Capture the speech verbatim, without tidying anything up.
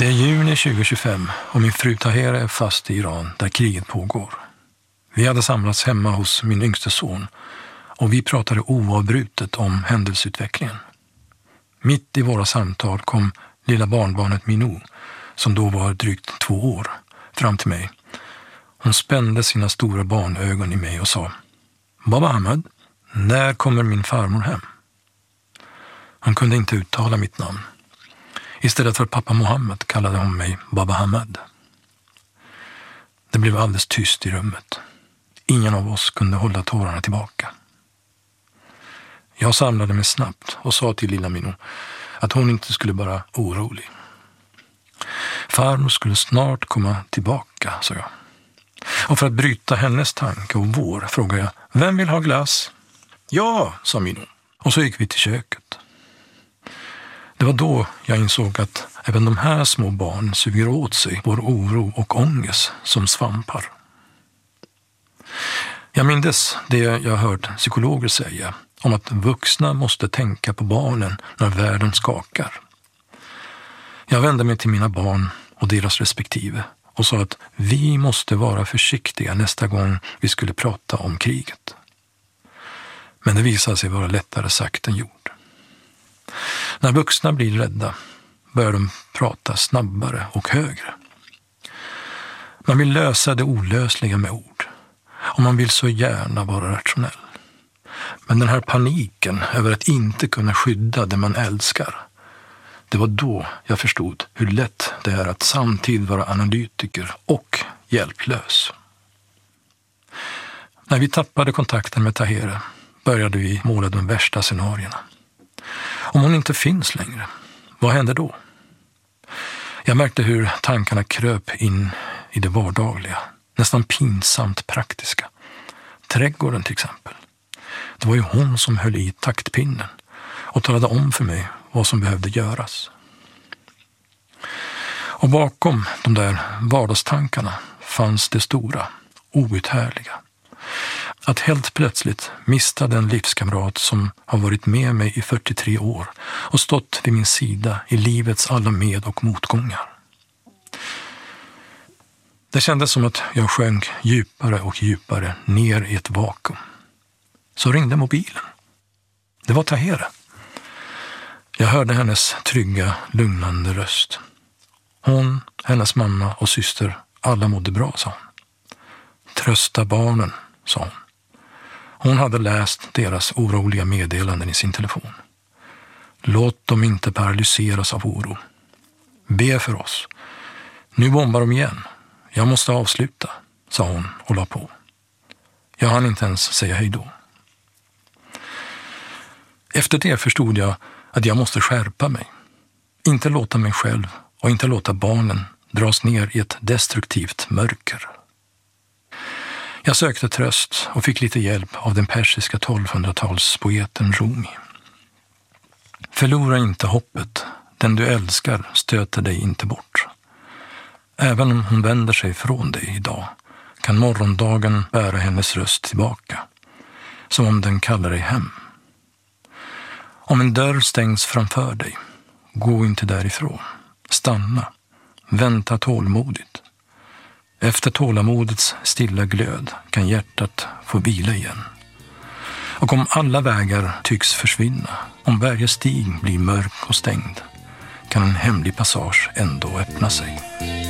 Det är juni tjugohundratjugofem och min fru Tahera är fast i Iran där kriget pågår. Vi hade samlats hemma hos min yngste son och vi pratade oavbrutet om händelseutvecklingen. Mitt i våra samtal kom lilla barnbarnet Minou, som då var drygt två år, fram till mig. Hon spände sina stora barnögon i mig och sa: Baba Ahmed, när kommer min farmor hem? Hon kunde inte uttala mitt namn. Istället för pappa Mohammed kallade hon mig Baba Ahmed. Det blev alldeles tyst i rummet. Ingen av oss kunde hålla tårarna tillbaka. Jag samlade mig snabbt och sa till lilla Minou att hon inte skulle vara orolig. Farmor skulle snart komma tillbaka, sa jag. Och för att bryta hennes tanke och vår frågade jag: Vem vill ha glass? Ja, sa Minou. Och så gick vi till köket. Det var då jag insåg att även de här små barn suger åt sig vår oro och ångest som svampar. Jag mindes det jag hört psykologer säga om att vuxna måste tänka på barnen när världen skakar. Jag vände mig till mina barn och deras respektive och sa att vi måste vara försiktiga nästa gång vi skulle prata om kriget. Men det visade sig vara lättare sagt än gjort. När vuxna blir rädda börjar de prata snabbare och högre. Man vill lösa det olösliga med ord och man vill så gärna vara rationell. Men den här paniken över att inte kunna skydda det man älskar, det var då jag förstod hur lätt det är att samtidigt vara analytiker och hjälplös. När vi tappade kontakten med Tahera började vi måla de värsta scenarierna. Om hon inte finns längre, vad händer då? Jag märkte hur tankarna kröp in i det vardagliga, nästan pinsamt praktiska. Trädgården till exempel. Det var ju hon som höll i taktpinnen och talade om för mig vad som behövde göras. Och bakom de där vardagstankarna fanns det stora, outhärdliga. Att helt plötsligt mista den livskamrat som har varit med mig i fyrtiotre år och stått vid min sida i livets alla med- och motgångar. Det kändes som att jag sjönk djupare och djupare ner i ett vakuum. Så ringde mobilen. Det var Tahera. Jag hörde hennes trygga, lugnande röst. Hon, hennes mamma och syster, alla mådde bra, sa hon. Trösta barnen, sa hon. Hon hade läst deras oroliga meddelanden i sin telefon. Låt dem inte paralyseras av oro. Be för oss. Nu bombar de igen. Jag måste avsluta, sa hon och la på. Jag hann inte ens säga hej då. Efter det förstod jag att jag måste skärpa mig. Inte låta mig själv och inte låta barnen dras ner i ett destruktivt mörker. Jag sökte tröst och fick lite hjälp av den persiska tolvhundratalspoeten Rumi. Förlora inte hoppet, den du älskar stöter dig inte bort. Även om hon vänder sig från dig idag kan morgondagen bära hennes röst tillbaka, som om den kallar dig hem. Om en dörr stängs framför dig, gå inte därifrån. Stanna, vänta tålmodigt. Efter tålamodets stilla glöd kan hjärtat få vila igen. Och om alla vägar tycks försvinna, om varje stig blir mörk och stängd, kan en hemlig passage ändå öppna sig.